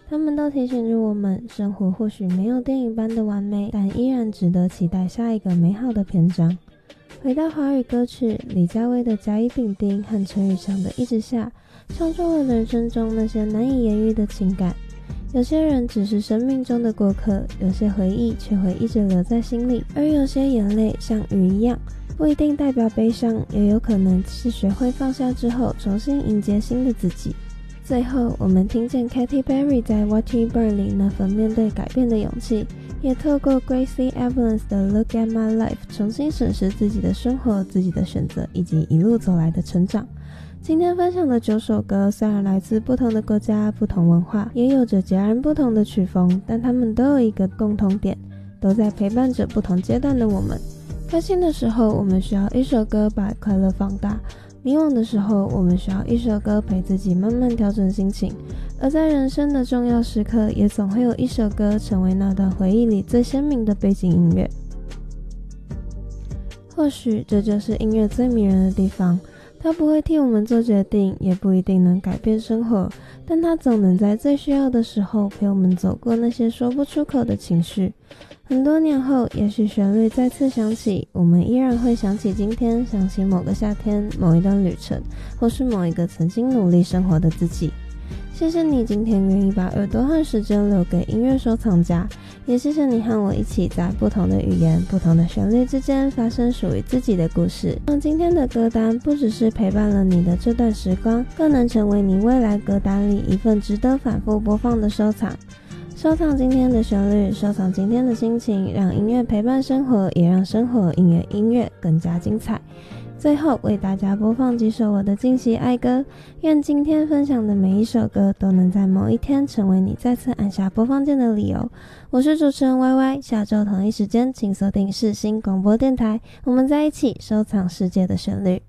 他们都提醒着我们，生活或许没有电影般的完美，但依然值得期待下一个美好的篇章。回到华语歌曲，李佳薇的甲乙丙丁和陈雨翔的一直下，唱出了人生中那些难以言喻的情感。有些人只是生命中的过客，有些回忆却会一直留在心里，而有些眼泪像雨一样，不一定代表悲伤，也有可能是学会放下之后重新迎接新的自己。最后，我们听见 Katy Perry 在 Watch Me Burn 里那份面对改变的勇气，也透过 Gracie Evans 的 Look at My Life 重新审视自己的生活、自己的选择以及一路走来的成长。今天分享的9首歌虽然来自不同的国家、不同文化，也有着截然不同的曲风，但他们都有一个共同点，都在陪伴着不同阶段的我们。开心的时候，我们需要一首歌把快乐放大；迷惘的时候，我们需要一首歌陪自己慢慢调整心情。而在人生的重要时刻，也总会有一首歌成为那段回忆里最鲜明的背景音乐。或许这就是音乐最迷人的地方，它不会替我们做决定，也不一定能改变生活，但它总能在最需要的时候陪我们走过那些说不出口的情绪。很多年后，也许旋律再次响起，我们依然会想起今天，想起某个夏天，某一段旅程，或是某一个曾经努力生活的自己。谢谢你今天愿意把耳朵和时间留给音乐收藏家，也谢谢你和我一起在不同的语言、不同的旋律之间发生属于自己的故事。让今天的歌单不只是陪伴了你的这段时光，更能成为你未来歌单里一份值得反复播放的收藏。收藏今天的旋律，收藏今天的心情，让音乐陪伴生活，也让生活因为音乐更加精彩。最后为大家播放几首我的惊喜爱歌，愿今天分享的每一首歌都能在某一天成为你再次按下播放键的理由。我是主持人 YY， 下周同一时间请锁定世新广播电台，我们在一起收藏世界的旋律。